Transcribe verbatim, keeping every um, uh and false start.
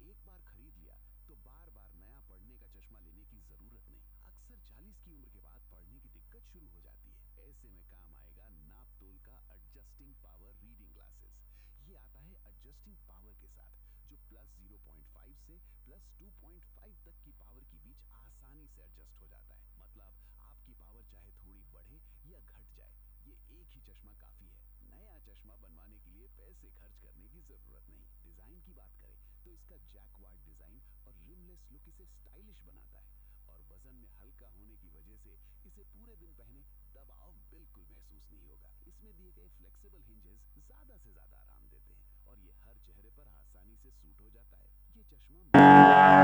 एक बार खरीद लिया तो बार बार नया पढ़ने का चश्मा लेने की जरूरत नहीं। अक्सर चालीस की उम्र के बाद पढ़ने की दिक्कत शुरू हो जाती है। ऐसे में काम आएगा नाप तोल का एडजस्टिंग पावर रीडिंग ग्लासेस। ये आता है एडजस्टिंग पावर के साथ, जो प्लस ज़ीरो पॉइंट फ़ाइव से प्लस टू पॉइंट फ़ाइव तक की पावर के बीच आसानी से एडजस्ट हो जाता है। मतलब आपकी पावर चाहे थोड़ी बढ़े या घट जाए, ये एक ही चश्मा काफी है। नया चश्मा बनवाने के लिए पैसे खर्च करने की जरूरत नहीं। डिजाइन की बात करें तो इसका जैकवार्ड डिजाइन और रिमलेस लुक इसे स्टाइलिश बनाता है, और वजन में हल्का होने की वजह से इसे पूरे दिन पहने दबाव बिल्कुल महसूस नहीं होगा। इसमें दिए गए फ्लेक्सिबल हिंजेस ज्यादा से ज्यादा आराम देते हैं और ये हर चेहरे पर आसानी से सूट हो जाता है। ये चश्मा